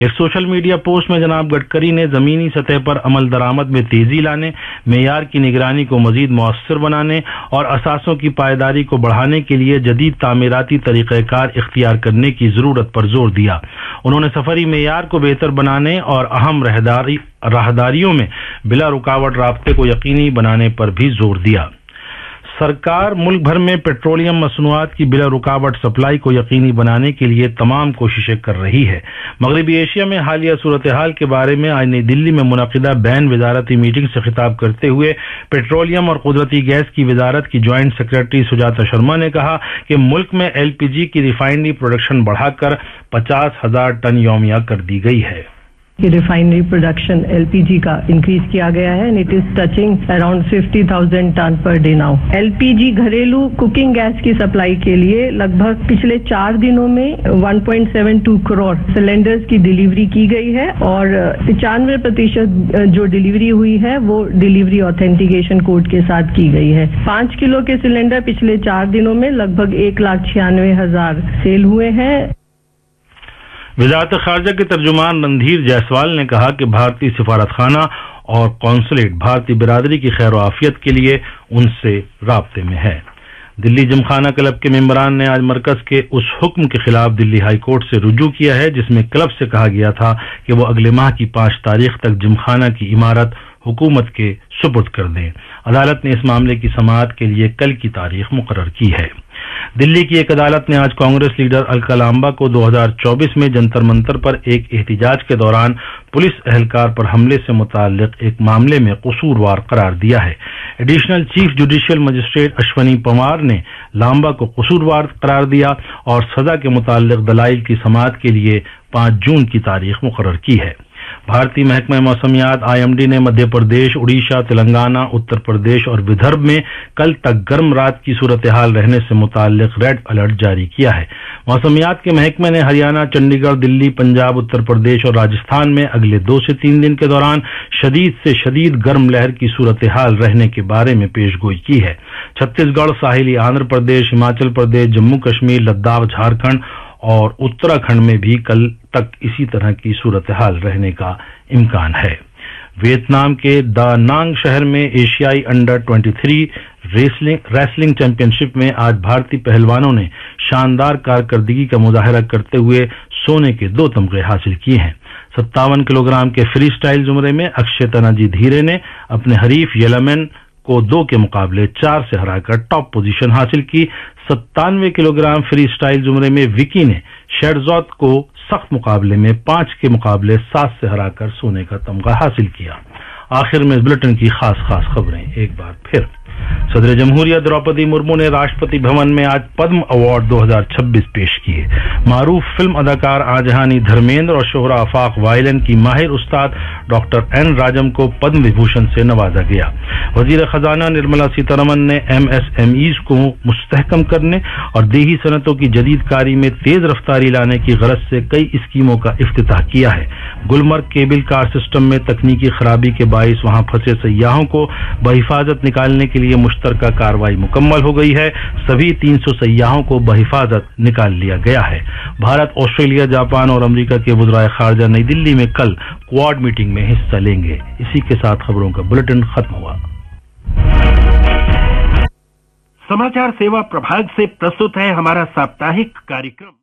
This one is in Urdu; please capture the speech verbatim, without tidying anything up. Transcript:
ایک سوشل میڈیا پوسٹ میں جناب گڈکری نے زمینی سطح پر عمل درآمد میں تیزی لانے، معیار کی نگرانی کو مزید مؤثر بنانے اور اثاثوں کی پائیداری کو بڑھانے کے لیے جدید تعمیراتی طریقہ کار اختیار کرنے کی ضرورت پر زور دیا۔ انہوں نے سفری معیار کو بہتر بنانے اور اہم راہداری راہداریوں میں بلا رکاوٹ رابطے کو یقینی بنانے پر بھی زور دیا۔ سرکار ملک بھر میں پیٹرولیم مصنوعات کی بلا رکاوٹ سپلائی کو یقینی بنانے کے لیے تمام کوششیں کر رہی ہے۔ مغربی ایشیا میں حالیہ صورتحال کے بارے میں آج نئی دلی میں منعقدہ بین وزارتی میٹنگ سے خطاب کرتے ہوئے پیٹرولیم اور قدرتی گیس کی وزارت کی جوائنٹ سیکرٹری سجاتا شرما نے کہا کہ ملک میں ایل پی جی کی ریفائنری پروڈکشن بڑھا کر پچاس ہزار ٹن یومیہ کر دی گئی ہے۔ ریفائنری پروڈکشن ایل پی جی کا انکریز کیا گیا ہے، it is touching around fifty thousand ton per day now. L P جی گھریلو کوکنگ گیس کی سپلائی کے لیے لگ بھگ پچھلے چار دنوں میں one point seven to crore cylinders کی ڈیلیوری کی گئی ہے اور پچانوے پرتیشت جو ڈیلیوری ہوئی ہے وہ ڈیلیوری آتھینٹیکیشن کوڈ کے ساتھ کی گئی ہے۔ پانچ کلو کے سلنڈر پچھلے چار دنوں میں لگ بھگ ایک لاکھ چھیانوے ہزار سیل ہوئے ہیں۔ وزارت خارجہ کے ترجمان رندھیر جیسوال نے کہا کہ بھارتی سفارت خانہ اور قونصلیٹ بھارتی برادری کی خیر و عافیت کے لیے ان سے رابطے میں ہے۔ دلی جمخانہ کلب کے ممبران نے آج مرکز کے اس حکم کے خلاف دلی ہائی کورٹ سے رجوع کیا ہے جس میں کلب سے کہا گیا تھا کہ وہ اگلے ماہ کی پانچ تاریخ تک جمخانہ کی عمارت حکومت کے سپرد کر دیں۔ عدالت نے اس معاملے کی سماعت کے لیے کل کی تاریخ مقرر کی ہے۔ دلی کی ایک عدالت نے آج کانگریس لیڈر الکا لامبا کو دو ہزار چوبیس میں جنتر منتر پر ایک احتجاج کے دوران پولیس اہلکار پر حملے سے متعلق ایک معاملے میں قصوروار قرار دیا ہے۔ Additional chief judicial magistrate Ashwini Pawar نے لامبا کو قصوروار قرار دیا اور سزا کے متعلق دلائل کی سماعت کے لیے پانچ جون کی تاریخ مقرر کی ہے۔ بھارتی محکمہ موسمیات آئی ایم ڈی نے مدھیہ پردیش، اڑیسہ، تلنگانہ، اتر پردیش اور ودربھ میں کل تک گرم رات کی صورتحال رہنے سے متعلق ریڈ الرٹ جاری کیا ہے۔ موسمیات کے محکمے نے ہریانہ، چنڈی گڑھ، دلی، پنجاب، اتر پردیش اور راجستھان میں اگلے دو سے تین دن کے دوران شدید سے شدید گرم لہر کی صورتحال رہنے کے بارے میں پیش گوئی کی ہے۔ چھتیس گڑھ، ساحلی آندھرا پردیش، ہماچل پردیش، جموں کشمیر، لداخ، جھارکھنڈ اور اتراکھنڈ میں بھی کل تک اسی طرح کی صورتحال رہنے کا امکان ہے۔ ویتنام کے دا نانگ شہر میں ایشیائی انڈر تیئیس ریسلنگ چیمپئن شپ میں آج بھارتی پہلوانوں نے شاندار کارکردگی کا مظاہرہ کرتے ہوئے سونے کے دو تمغے حاصل کیے ہیں۔ ستاون کلو گرام کے فری سٹائل زمرے میں اکشے تناجی دھیرے نے اپنے حریف یلمن کو دو کے مقابلے چار سے ہرا کر ٹاپ پوزیشن حاصل کی۔ ستانوے کلو گرام فری سٹائل زمرے میں وکی نے شیرزوت کو سخت مقابلے میں پانچ کے مقابلے سات سے ہرا کر سونے کا تمغہ حاصل کیا۔ آخر میں اس بلٹن کی خاص خاص خبریں ایک بار پھر۔ صدر جمہوریہ دروپدی مرمو نے راشٹرپتی بھون میں آج پدم ایوارڈ دو ہزار چھبیس پیش کیے۔ معروف فلم اداکار آجہانی دھرمیندر اور شہرہ آفاق وائلن کی ماہر استاد ڈاکٹر این راجم کو پدم وبھوشن سے نوازا گیا۔ وزیر خزانہ نرملا سیتارمن نے ایم ایس ایم ایز کو مستحکم کرنے اور دیہی صنعتوں کی جدید کاری میں تیز رفتاری لانے کی غرض سے کئی اسکیموں کا افتتاح کیا ہے۔ گلمرگ کیبل کار سسٹم میں تکنیکی خرابی کے باعث وہاں پھنسے سیاحوں کو بحفاظت نکالنے کے لیے مشترکہ کارروائی مکمل ہو گئی ہے۔ سبھی تین سو سیاحوں کو بحفاظت نکال لیا گیا ہے۔ بھارت، آسٹریلیا، جاپان اور امریکہ کے وزرائے خارجہ نئی دلی میں کل کوآڈ میٹنگ میں حصہ لیں گے۔ اسی کے ساتھ خبروں کا بلٹن ختم ہوا۔ समाचार सेवा प्रभाग से प्रस्तुत है हमारा साप्ताहिक कार्यक्रम।